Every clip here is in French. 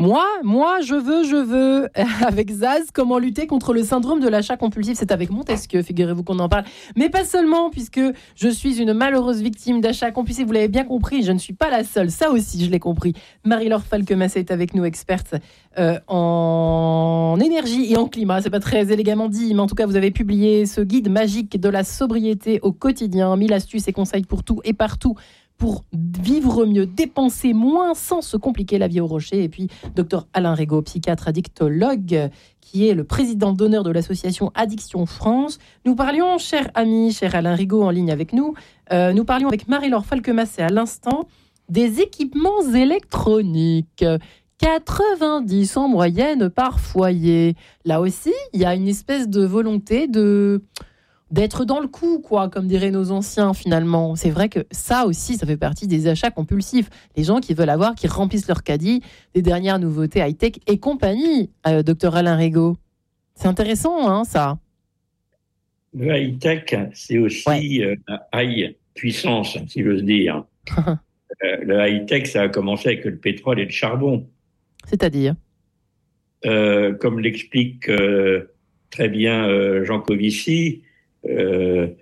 Je veux. Avec Zaz, comment lutter contre le syndrome de l'achat compulsif. C'est avec Montesquieu, figurez-vous qu'on en parle. Mais pas seulement, puisque je suis une malheureuse victime d'achat compulsif. Vous l'avez bien compris, je ne suis pas la seule. Ça aussi, je l'ai compris. Marie-Laure Falquemassé est avec nous, experte en énergie et en climat. C'est pas très élégamment dit, mais en tout cas, vous avez publié ce guide magique de la sobriété au quotidien. 1000 astuces et conseils pour tout et partout, pour vivre mieux, dépenser moins sans se compliquer la vie au rocher. Et puis, Dr Alain Rigaud, psychiatre addictologue, qui est le président d'honneur de l'association Addiction France. Nous parlions, cher ami, cher Alain Rigaud, en ligne avec nous, nous parlions avec Marie-Laure Falquemassé à l'instant des équipements électroniques. 90 en moyenne par foyer. Là aussi, il y a une espèce de volonté d'être dans le coup, quoi, comme diraient nos anciens, finalement. C'est vrai que ça aussi, ça fait partie des achats compulsifs. Les gens qui veulent avoir, qui remplissent leur caddie, des dernières nouveautés high-tech et compagnie, docteur Alain Rigaud. C'est intéressant, hein, ça. Le high-tech, c'est aussi la high puissance, si j'ose dire. Le high-tech, ça a commencé avec le pétrole et le charbon. C'est-à-dire comme l'explique très bien Jean Covici, les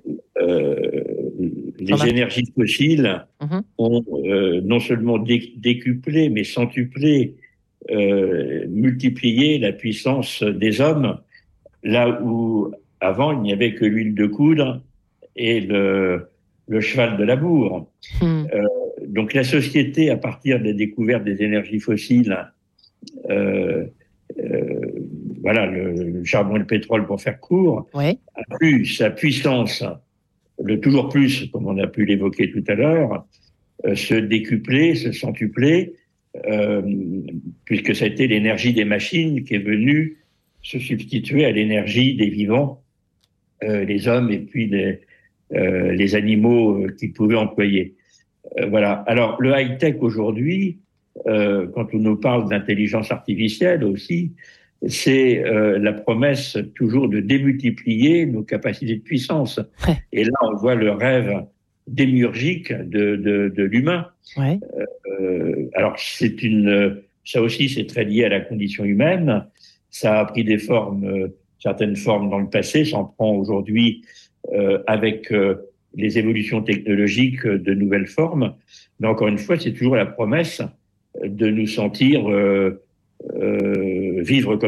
énergies fossiles ont non seulement décuplé, mais centuplé, multiplié la puissance des hommes, là où avant il n'y avait que l'huile de coudre et le cheval de labour. Donc la société, à partir de la découverte des énergies fossiles, voilà, le charbon et le pétrole pour faire court, a plus sa puissance, le toujours plus, comme on a pu l'évoquer tout à l'heure, se décupler, se centupler, puisque ça a été l'énergie des machines qui est venue se substituer à l'énergie des vivants, les hommes et puis les animaux qu'ils pouvaient employer. Voilà. Alors, le high-tech aujourd'hui, quand on nous parle d'intelligence artificielle aussi, c'est la promesse toujours de démultiplier nos capacités de puissance. Et là, on voit le rêve démiurgique de l'humain. Alors, ça aussi, c'est très lié à la condition humaine. Ça a pris des formes, certaines formes dans le passé, ça en prend aujourd'hui avec les évolutions technologiques de nouvelles formes. Mais encore une fois, c'est toujours la promesse de nous sentir vivre comme